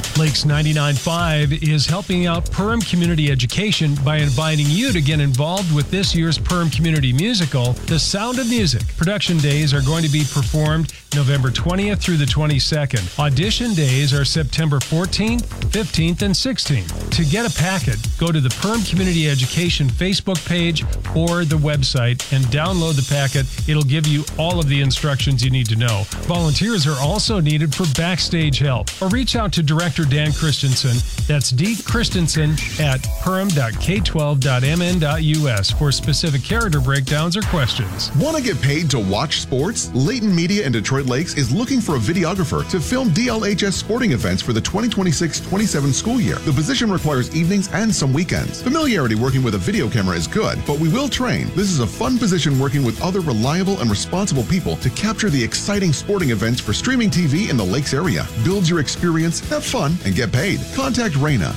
Lakes 99.5 is helping out Perham Community Education by inviting you to get involved with this year's Perham Community Musical, The Sound of Music. Production days are going to be performed November 20th through the 22nd. Audition days are September 14th, 15th, and 16th. To get a packet, go to the Perham Community Education Facebook page or the website and download the packet. It'll give you all of the instructions you need to know. Volunteers are also needed for backstage help, or reach out to Director Dan Christensen. That's D. Christensen at perham.k12.mn.us for specific character breakdowns or questions. Want to get paid to watch sports? Layton Media in Detroit Lakes is looking for a videographer to film DLHS sporting events for the 2026-27 school year. The position requires evenings and some weekends. Familiarity working with a video camera is good, but we will train. This is a fun position working with other reliable and responsible people to capture the exciting sporting events for streaming TV in the Lakes area. Build your experience, have fun, and get paid. Contact Raina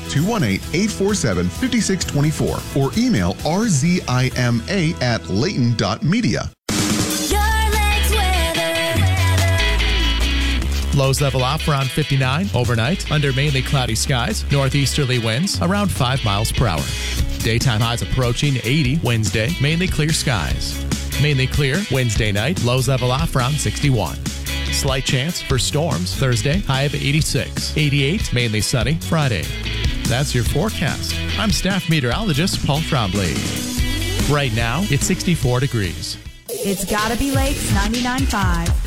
218-847-5624 or email rzima@layton.media. Lows level off around 59 overnight under mainly cloudy skies. Northeasterly winds around 5 miles per hour. Daytime highs approaching 80 Wednesday. Mainly clear skies. Mainly clear Wednesday night. Lows level off around 61. Slight chance for storms Thursday. High of 86. 88 mainly sunny Friday. That's your forecast. I'm staff meteorologist Paul Trombley. Right now it's 64 degrees. It's gotta be Lakes 99.5.